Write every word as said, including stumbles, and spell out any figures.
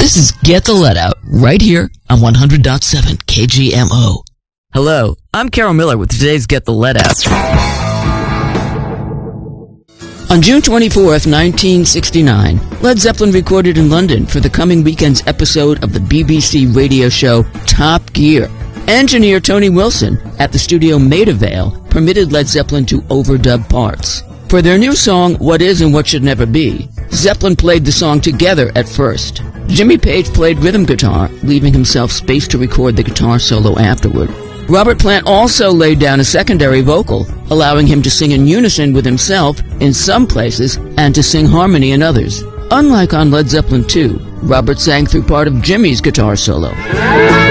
This is Get the Let Out, right here on one hundred point seven K G M O. Hello, I'm Carol Miller with today's Get the Let Out. On June twenty-fourth, nineteen sixty-nine, Led Zeppelin recorded in London for the coming weekend's episode of the B B C radio show Top Gear. Engineer Tony Wilson at the studio Maida Vale permitted Led Zeppelin to overdub parts. For their new song, What Is and What Should Never Be, Zeppelin played the song together at first. Jimmy Page played rhythm guitar, leaving himself space to record the guitar solo afterward. Robert Plant also laid down a secondary vocal, allowing him to sing in unison with himself in some places and to sing harmony in others. Unlike on Led Zeppelin two, Robert sang through part of Jimmy's guitar solo.